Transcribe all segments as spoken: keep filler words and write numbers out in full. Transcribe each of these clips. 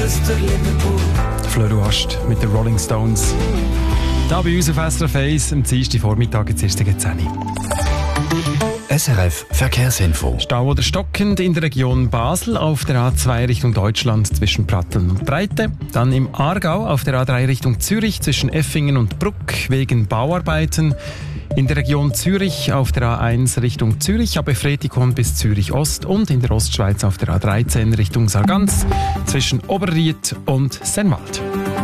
Bus durch Liverpool. Fleur Ast mit den Rolling Stones. Da bei uns auf S R F eins am Dienstag Vormittag, jetzt ist es zehn Uhr. S R F Verkehrsinfo. Stau oder stockend in der Region Basel auf der A zwei Richtung Deutschland zwischen Pratteln und Breite. Dann im Aargau auf der A drei Richtung Zürich zwischen Effingen und Bruck wegen Bauarbeiten. In der Region Zürich auf der A eins Richtung Zürich, ab Efretikon bis Zürich Ost und in der Ostschweiz auf der A dreizehn Richtung Sargans zwischen Oberried und Sennwald.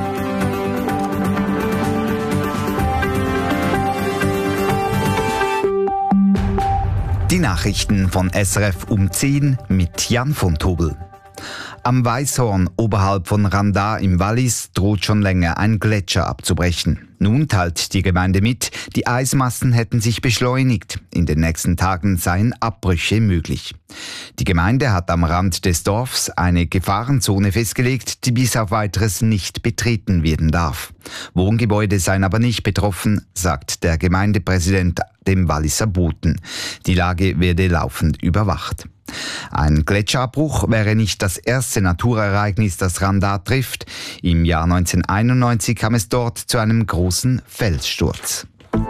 Die Nachrichten von S R F um zehn mit Jan von Tobel. Am Weisshorn oberhalb von Randa im Wallis droht schon länger ein Gletscher abzubrechen. Nun teilt die Gemeinde mit, die Eismassen hätten sich beschleunigt. In den nächsten Tagen seien Abbrüche möglich. Die Gemeinde hat am Rand des Dorfs eine Gefahrenzone festgelegt, die bis auf Weiteres nicht betreten werden darf. Wohngebäude seien aber nicht betroffen, sagt der Gemeindepräsident dem Walliser Boten. Die Lage werde laufend überwacht. Ein Gletscherabbruch wäre nicht das erste Naturereignis, das Randa trifft. Im Jahr neunzehnhunderteinundneunzig kam es dort zu einem großen Felssturz.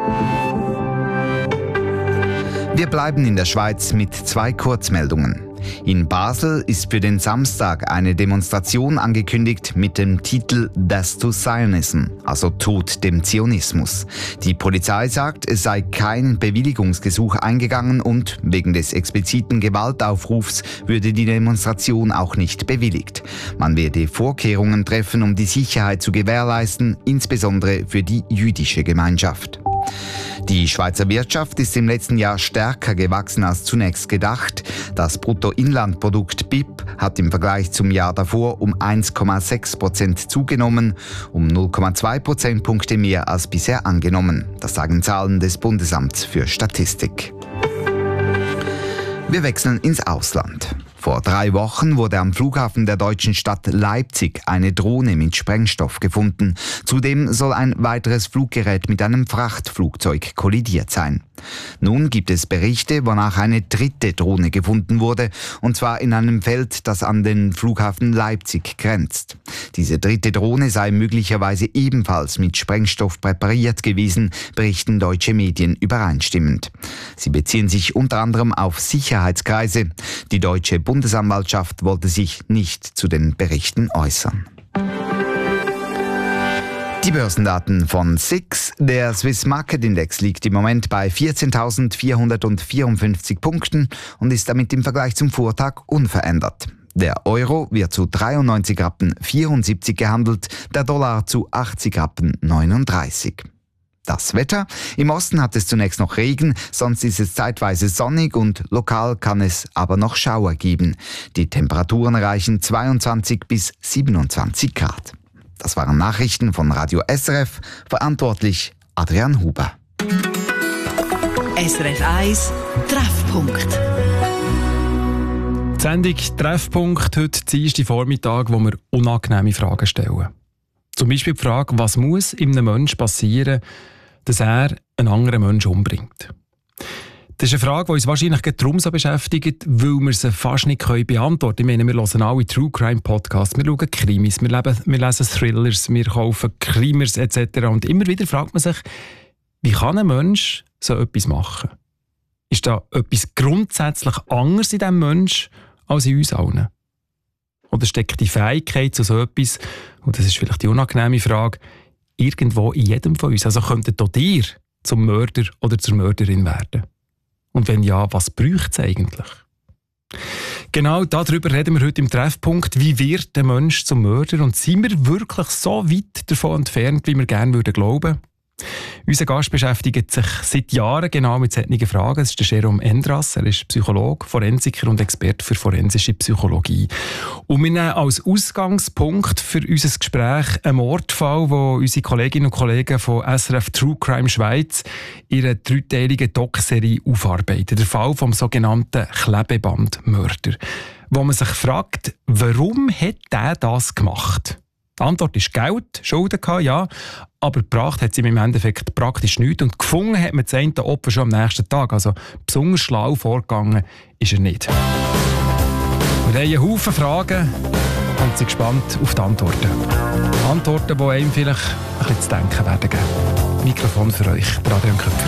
Wir bleiben in der Schweiz mit zwei Kurzmeldungen. In Basel ist für den Samstag eine Demonstration angekündigt mit dem Titel Death to Zionism, also Tod dem Zionismus. Die Polizei sagt, es sei kein Bewilligungsgesuch eingegangen und wegen des expliziten Gewaltaufrufs würde die Demonstration auch nicht bewilligt. Man werde Vorkehrungen treffen, um die Sicherheit zu gewährleisten, insbesondere für die jüdische Gemeinschaft. Die Schweizer Wirtschaft ist im letzten Jahr stärker gewachsen als zunächst gedacht. Das Bruttoinlandprodukt B I P hat im Vergleich zum Jahr davor um eins Komma sechs Prozent zugenommen, um null Komma zwei Prozentpunkte mehr als bisher angenommen. Das sagen Zahlen des Bundesamts für Statistik. Wir wechseln ins Ausland. Vor drei Wochen wurde am Flughafen der deutschen Stadt Leipzig eine Drohne mit Sprengstoff gefunden. Zudem soll ein weiteres Fluggerät mit einem Frachtflugzeug kollidiert sein. Nun gibt es Berichte, wonach eine dritte Drohne gefunden wurde, und zwar in einem Feld, das an den Flughafen Leipzig grenzt. Diese dritte Drohne sei möglicherweise ebenfalls mit Sprengstoff präpariert gewesen, berichten deutsche Medien übereinstimmend. Sie beziehen sich unter anderem auf Sicherheitskreise. Die deutsche Bundesanwaltschaft wollte sich nicht zu den Berichten äußern. Die Börsendaten von S I X. Der Swiss Market Index liegt im Moment bei vierzehntausendvierhundertvierundfünfzig Punkten und ist damit im Vergleich zum Vortag unverändert. Der Euro wird zu dreiundneunzig Rappen vierundsiebzig gehandelt, der Dollar zu achtzig Rappen neununddreißig. Das Wetter. Im Osten hat es zunächst noch Regen, sonst ist es zeitweise sonnig und lokal kann es aber noch Schauer geben. Die Temperaturen reichen zweiundzwanzig bis siebenundzwanzig Grad. Das waren Nachrichten von Radio S R F, verantwortlich Adrian Huber. S R F eins Treffpunkt. Die Sendung Treffpunkt heute Dienstag Vormittag, wo wir unangenehme Fragen stellen. Zum Beispiel die Frage, was muss in einem Menschen passieren, dass er einen anderen Menschen umbringt? Das ist eine Frage, die uns wahrscheinlich darum so beschäftigt, weil wir sie fast nicht beantworten können. Ich meine, wir hören alle True Crime Podcasts, wir schauen Krimis, wir, leben, wir lesen Thrillers, wir kaufen Krimers et cetera. Und immer wieder fragt man sich, wie kann ein Mensch so etwas machen? Ist da etwas grundsätzlich anderes in diesem Menschen als in uns allen? Oder steckt die Fähigkeit zu so etwas, und das ist vielleicht die unangenehme Frage, irgendwo in jedem von uns? Also könnte auch dir zum Mörder oder zur Mörderin werden? Und wenn ja, was bräuchte es eigentlich? Genau darüber reden wir heute im Treffpunkt. Wie wird der Mensch zum Mörder? Und sind wir wirklich so weit davon entfernt, wie wir gerne würden glauben? Unser Gast beschäftigt sich seit Jahren genau mit solchen Fragen. Das ist der Jérôme Endras. Er ist Psychologe, Forensiker und Experte für forensische Psychologie. Und wir nehmen als Ausgangspunkt für unser Gespräch einen Mordfall, wo unsere Kolleginnen und Kollegen von S R F True Crime Schweiz ihre dreiteilige Doc-Serie aufarbeiten. Der Fall vom sogenannten Klebebandmörder. Wo man sich fragt, warum hat der das gemacht? Die Antwort ist Geld, Schulden gehabt, ja, aber gebracht hat sie ihm im Endeffekt praktisch nichts und gefunden hat man das eine Opfer schon am nächsten Tag. Also besonders schlau vorgegangen ist er nicht. Wir haben einen Haufen Fragen und jetzt sind gespannt auf die Antworten. Antworten, die einem vielleicht ein bisschen zu denken werden geben. Mikrofon für euch, Adrian Köpfer.